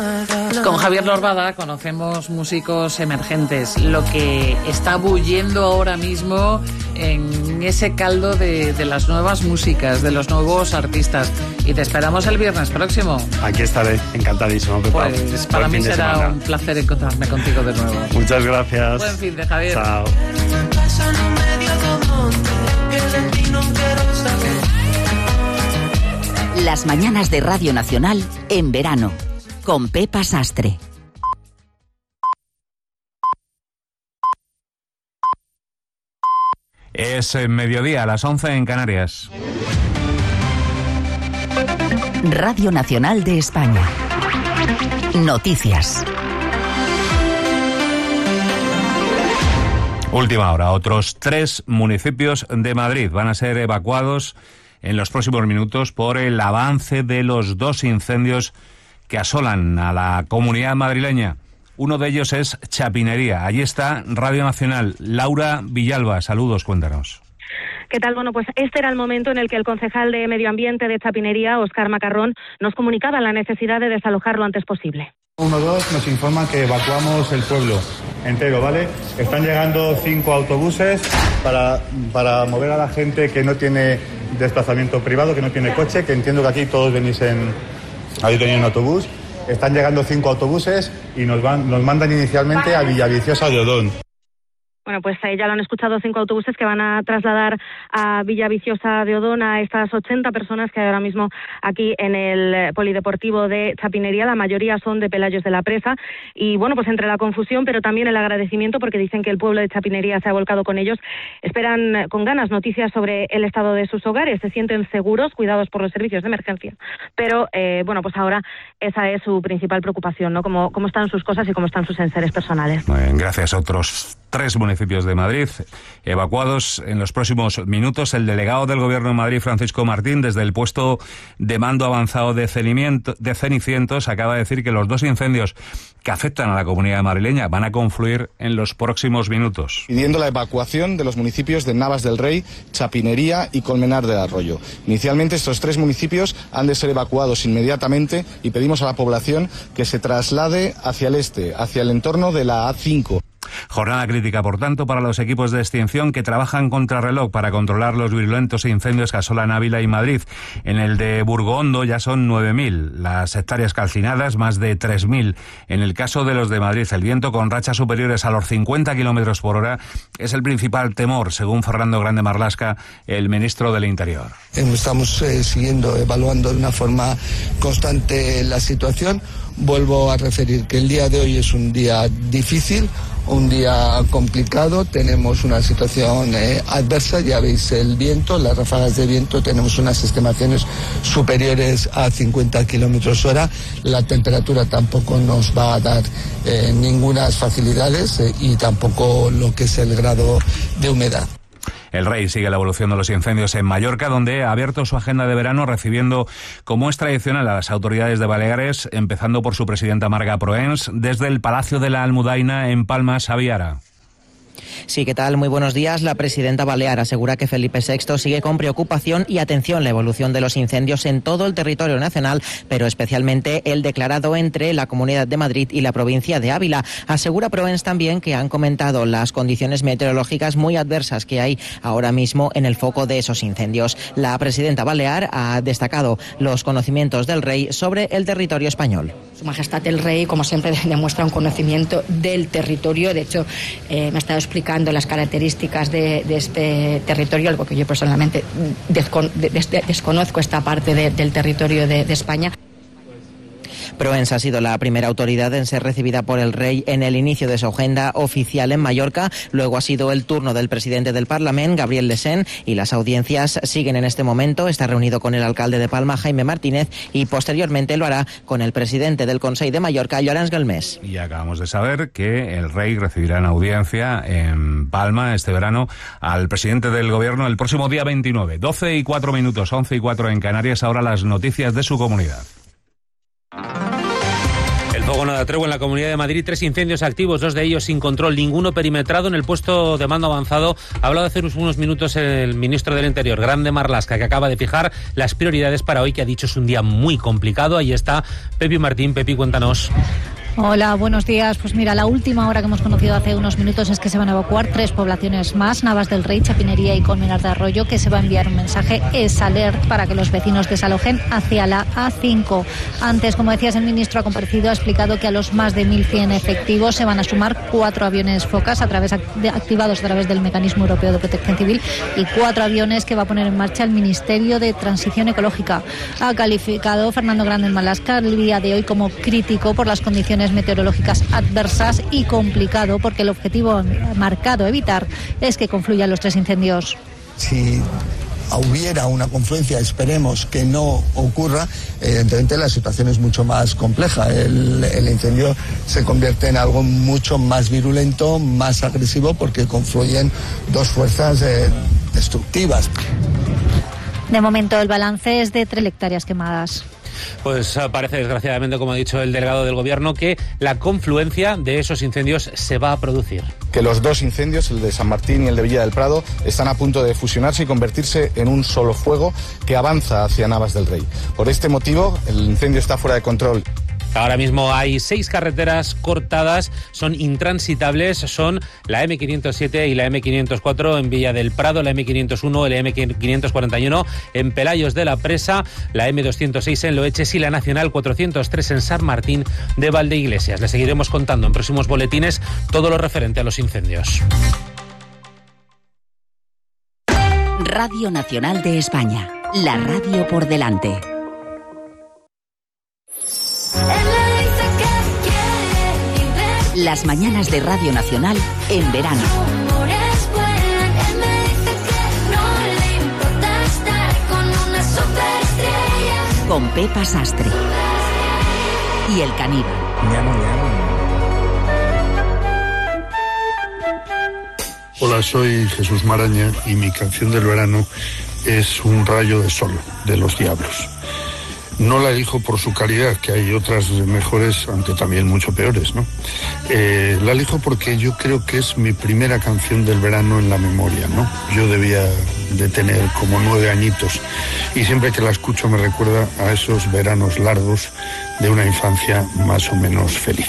Con Javier Lorbada conocemos músicos emergentes, lo que está bulliendo ahora mismo en ese caldo de las nuevas músicas, de los nuevos artistas. Y te esperamos el viernes próximo. Aquí estaré, encantadísimo. Pepa. Pues para mí será un placer encontrarme contigo de nuevo. Muchas gracias. Buen fin de Javier. Chao. Las mañanas de Radio Nacional en verano, con Pepa Sastre. Es mediodía, a las 11 en Canarias. Radio Nacional de España. Noticias. Última hora, otros 3 municipios de Madrid van a ser evacuados en los próximos minutos por el avance de los 2 incendios que asolan a la comunidad madrileña. Uno de ellos es Chapinería. Allí está Radio Nacional. Laura Villalba, saludos, cuéntanos. ¿Qué tal? Bueno, pues este era el momento en el que el concejal de Medio Ambiente de Chapinería, Óscar Macarrón, nos comunicaba la necesidad de desalojar lo antes posible. 1-2 nos informan que evacuamos el pueblo entero, ¿vale? Están llegando 5 autobuses para mover a la gente que no tiene desplazamiento privado, que no tiene coche, que entiendo que aquí todos venís en autobús. Están llegando 5 autobuses y nos mandan inicialmente a Villaviciosa de Odón. Bueno, pues ya lo han escuchado, 5 autobuses que van a trasladar a Villaviciosa de Odón a estas 80 personas que hay ahora mismo aquí en el polideportivo de Chapinería. La mayoría son de Pelayos de la Presa. Y bueno, pues entre la confusión, pero también el agradecimiento, porque dicen que el pueblo de Chapinería se ha volcado con ellos, esperan con ganas noticias sobre el estado de sus hogares. Se sienten seguros, cuidados por los servicios de emergencia. Pero, bueno, pues ahora esa es su principal preocupación, ¿no? Cómo están sus cosas y cómo están sus enseres personales. Muy bien, gracias. Otros 3 municipios de Madrid evacuados en los próximos minutos. El delegado del Gobierno de Madrid, Francisco Martín, desde el puesto de mando avanzado de Cenicientos, acaba de decir que los 2 incendios que afectan a la comunidad madrileña van a confluir en los próximos minutos. Pidiendo la evacuación de los municipios de Navas del Rey, Chapinería y Colmenar del Arroyo. Inicialmente estos 3 municipios han de ser evacuados inmediatamente y pedimos a la población que se traslade hacia el este, hacia el entorno de la A5. Jornada crítica, por tanto, para los equipos de extinción que trabajan contrarreloj para controlar los virulentos incendios que asolan Ávila y Madrid. En el de Burgondo ya son 9.000 las hectáreas calcinadas, más de 3.000 en el caso de los de Madrid. El viento con rachas superiores a los 50 kilómetros por hora es el principal temor, según Fernando Grande Marlaska, el ministro del Interior. Estamos siguiendo, evaluando de una forma constante la situación. Vuelvo a referir que el día de hoy es un día difícil, un día complicado, tenemos una situación adversa, ya veis el viento, las ráfagas de viento, tenemos unas estimaciones superiores a 50 kilómetros hora, la temperatura tampoco nos va a dar ningunas facilidades y tampoco lo que es el grado de humedad. El Rey sigue la evolución de los incendios en Mallorca, donde ha abierto su agenda de verano recibiendo, como es tradicional, a las autoridades de Baleares, empezando por su presidenta Marga Proens, desde el Palacio de la Almudaina en Palma, Sabiara. Sí, ¿qué tal? Muy buenos días. La presidenta balear asegura que Felipe VI sigue con preocupación y atención la evolución de los incendios en todo el territorio nacional, pero especialmente el declarado entre la Comunidad de Madrid y la provincia de Ávila. Asegura Proens también que han comentado las condiciones meteorológicas muy adversas que hay ahora mismo en el foco de esos incendios. La presidenta balear ha destacado los conocimientos del Rey sobre el territorio español. Su Majestad el Rey, como siempre, demuestra un conocimiento del territorio. De hecho, me ha estado explicando las características de este territorio, algo que yo personalmente desconozco esta parte del territorio de España. Proens ha sido la primera autoridad en ser recibida por el Rey en el inicio de su agenda oficial en Mallorca. Luego ha sido el turno del presidente del Parlament, Gabriel Lesén, y las audiencias siguen en este momento. Está reunido con el alcalde de Palma, Jaime Martínez, y posteriormente lo hará con el presidente del Consell de Mallorca, Llorenç Galmés. Y acabamos de saber que el Rey recibirá en audiencia en Palma este verano al presidente del Gobierno el próximo día 29. 12:04, 11:04 en Canarias. Ahora las noticias de su comunidad. El fuego no da tregua en la Comunidad de Madrid. 3 incendios activos, 2 de ellos sin control, ninguno perimetrado. En el puesto de mando avanzado ha hablado hace unos minutos el ministro del Interior, Grande Marlaska, que acaba de fijar las prioridades para hoy, que ha dicho es un día muy complicado. Ahí está Pepi Martín. Pepi, cuéntanos. Hola, buenos días. Pues mira, la última hora que hemos conocido hace unos minutos es que se van a evacuar 3 poblaciones más, Navas del Rey, Chapinería y Colmenar de Arroyo, que se va a enviar un mensaje alert para que los vecinos desalojen hacia la A5. Antes, como decías, el ministro ha comparecido, ha explicado que a los más de 1.100 efectivos se van a sumar 4 aviones Focas activados a través del Mecanismo Europeo de Protección Civil y 4 aviones que va a poner en marcha el Ministerio de Transición Ecológica. Ha calificado Fernando Grande Marlaska el día de hoy como crítico por las condiciones meteorológicas adversas y complicado porque el objetivo marcado a evitar es que confluyan los 3 incendios. Si hubiera una confluencia, esperemos que no ocurra, evidentemente la situación es mucho más compleja. El incendio se convierte en algo mucho más virulento, más agresivo, porque confluyen 2 fuerzas destructivas. De momento el balance es de 3 hectáreas quemadas. Pues parece, desgraciadamente, como ha dicho el delegado del Gobierno, que la confluencia de esos incendios se va a producir. Que los 2 incendios, el de San Martín y el de Villa del Prado, están a punto de fusionarse y convertirse en un solo fuego que avanza hacia Navas del Rey. Por este motivo, el incendio está fuera de control. Ahora mismo hay 6 carreteras cortadas, son intransitables, son la M507 y la M504 en Villa del Prado, la M501, el M541 en Pelayos de la Presa, la M206 en Loeches y la Nacional 403 en San Martín de Valdeiglesias. Les seguiremos contando en próximos boletines todo lo referente a los incendios. Radio Nacional de España, la radio por delante. Las mañanas de Radio Nacional en verano. Con Pepa Sastre y el caníbal. Hola, soy Jesús Maraña y mi canción del verano es Un rayo de sol, de Los Diablos. No la elijo por su calidad, que hay otras mejores, aunque también mucho peores, ¿no? La elijo porque yo creo que es mi primera canción del verano en la memoria, ¿no? Yo debía de tener como 9 añitos y siempre que la escucho me recuerda a esos veranos largos de una infancia más o menos feliz.